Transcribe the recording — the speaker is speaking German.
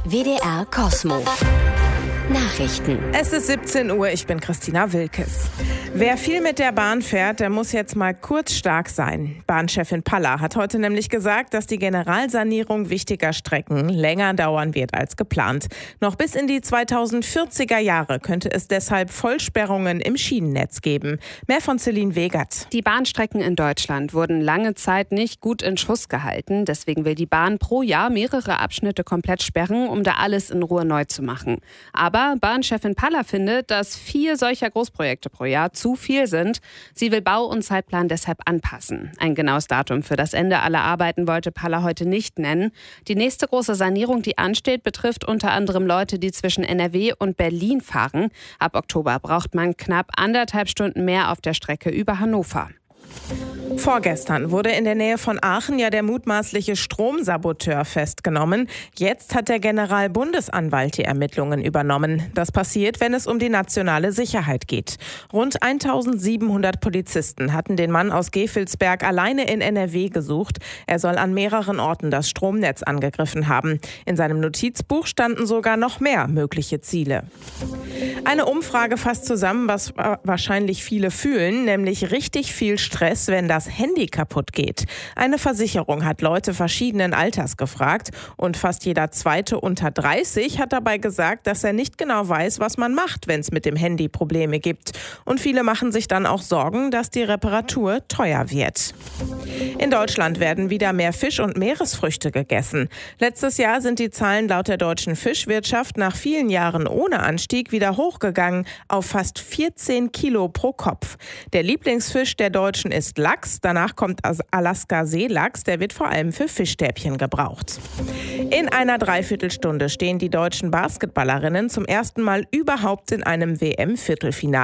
WDR Kosmo. Nachrichten. Es ist 17 Uhr, ich bin Christina Wilkes. Wer viel mit der Bahn fährt, der muss jetzt mal kurz stark sein. Bahnchefin Palla hat heute nämlich gesagt, dass die Generalsanierung wichtiger Strecken länger dauern wird als geplant. Noch bis in die 2040er Jahre könnte es deshalb Vollsperrungen im Schienennetz geben. Mehr von Celine Wegert. Die Bahnstrecken in Deutschland wurden lange Zeit nicht gut in Schuss gehalten. Deswegen will die Bahn pro Jahr mehrere Abschnitte komplett sperren, um da alles in Ruhe neu zu machen. Aber Bahnchefin Palla findet, dass 4 solcher Großprojekte pro Jahr zu viel sind. Sie will Bau- und Zeitplan deshalb anpassen. Ein genaues Datum für das Ende aller Arbeiten wollte Palla heute nicht nennen. Die nächste große Sanierung, die ansteht, betrifft unter anderem Leute, die zwischen NRW und Berlin fahren. Ab Oktober braucht man knapp 1,5 Stunden mehr auf der Strecke über Hannover. Vorgestern wurde in der Nähe von Aachen ja der mutmaßliche Stromsaboteur festgenommen. Jetzt hat der Generalbundesanwalt die Ermittlungen übernommen. Das passiert, wenn es um die nationale Sicherheit geht. Rund 1700 Polizisten hatten den Mann aus Gevelsberg alleine in NRW gesucht. Er soll an mehreren Orten das Stromnetz angegriffen haben. In seinem Notizbuch standen sogar noch mehr mögliche Ziele. Eine Umfrage fasst zusammen, was wahrscheinlich viele fühlen, nämlich richtig viel Stress, wenn das Handy kaputt geht. Eine Versicherung hat Leute verschiedenen Alters gefragt und fast jeder Zweite unter 30 hat dabei gesagt, dass er nicht genau weiß, was man macht, wenn es mit dem Handy Probleme gibt. Und viele machen sich dann auch Sorgen, dass die Reparatur teuer wird. In Deutschland werden wieder mehr Fisch und Meeresfrüchte gegessen. Letztes Jahr sind die Zahlen laut der deutschen Fischwirtschaft nach vielen Jahren ohne Anstieg wieder hochgegangen auf fast 14 Kilo pro Kopf. Der Lieblingsfisch der Deutschen ist Lachs. Danach kommt Alaska-Seelachs. Der wird vor allem für Fischstäbchen gebraucht. In einer Dreiviertelstunde stehen die deutschen Basketballerinnen zum ersten Mal überhaupt in einem WM-Viertelfinale.